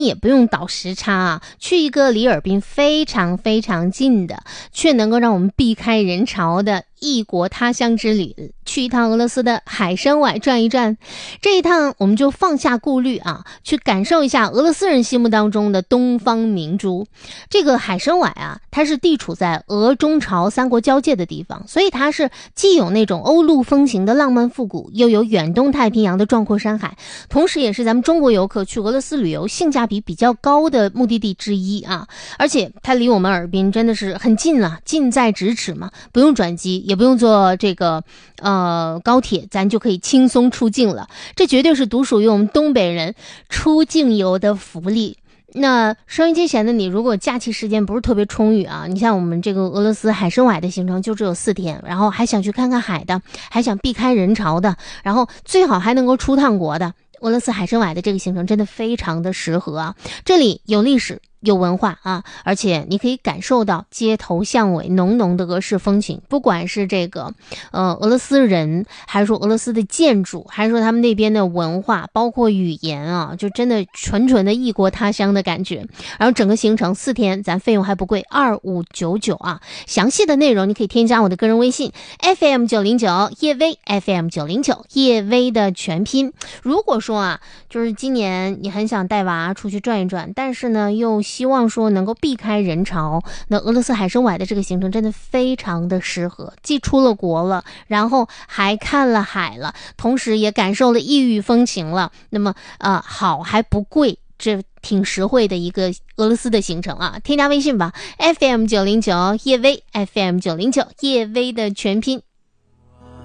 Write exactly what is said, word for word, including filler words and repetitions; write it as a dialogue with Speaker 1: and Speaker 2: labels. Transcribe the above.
Speaker 1: 也不用倒时差啊，去一个离尔滨非常非常近的，却能够让我们避开人潮的异国他乡之旅，去一趟俄罗斯的海参崴转一转。这一趟我们就放下顾虑啊，去感受一下俄罗斯人心目当中的东方明珠。这个海参崴啊，它是地处在俄中朝三国交界的地方，所以它是既有那种欧陆风情的浪漫复古，又有远东太平洋的壮阔山海，同时也是咱们中国游客去俄罗斯旅游性价比比较高的目的地之一啊。而且它离我们尔滨真的是很近了，近在咫尺嘛，不用转机，也不用坐这个呃高铁，咱就可以轻松出境了。这绝对是独属于我们东北人出境游的福利。那收音机前的你，如果假期时间不是特别充裕啊，你像我们这个俄罗斯海参崴的行程就只有四天，然后还想去看看海的，还想避开人潮的，然后最好还能够出趟国的，俄罗斯海参崴的这个行程真的非常的适合啊。这里有历史有文化啊，而且你可以感受到街头巷尾浓浓的俄式风情，不管是这个呃俄罗斯人，还是说俄罗斯的建筑，还是说他们那边的文化，包括语言啊，就真的纯纯的异国他乡的感觉。然后整个行程四天，咱费用还不贵，二五九九啊。详细的内容你可以添加我的个人微信 F M 九零九 叶薇 F M 九零九 叶薇的全拼。如果说啊，就是今年你很想带娃出去转一转，但是呢又希望说能够避开人潮，那俄罗斯海参崴的这个行程真的非常的适合，既出了国了，然后还看了海了，同时也感受了异域风情了，那么呃好还不贵，这挺实惠的一个俄罗斯的行程啊。添加微信吧 F M 九零九 叶薇 F M 九零九 叶薇的全拼。